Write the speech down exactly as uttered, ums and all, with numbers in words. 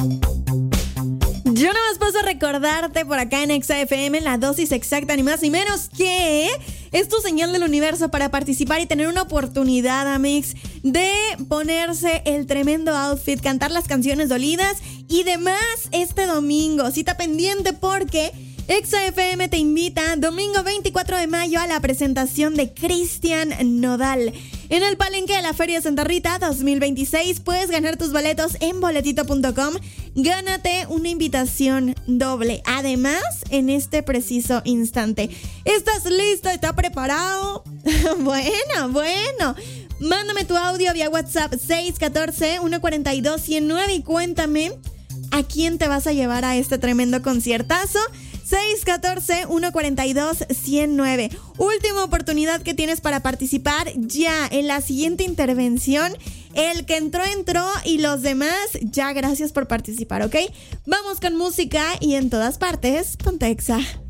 Yo nada más paso a recordarte por acá en Exa F M la dosis exacta, ni más ni menos que es tu señal del universo para participar y tener una oportunidad, Amix, de ponerse el tremendo outfit, cantar las canciones dolidas y demás este domingo. Cita pendiente porque Exa F M te invita domingo veinticuatro de mayo a la presentación de Cristian Nodal en el Palenque de la Feria Santa Rita dos mil veintiséis. Puedes ganar tus boletos en boletito punto com. Gánate una invitación doble. Además, en este preciso instante. ¿Estás listo? ¿Estás preparado? Bueno, bueno. Mándame tu audio vía WhatsApp seis uno cuatro, uno cuatro dos, uno cero nueve y cuéntame a quién te vas a llevar a este tremendo conciertazo. seis uno cuatro, uno cuatro dos, uno cero nueve. Última oportunidad que tienes para participar ya en la siguiente intervención. El que entró, entró y los demás, ya gracias por participar, ¿ok? Vamos con música y en todas partes, ponte Exa.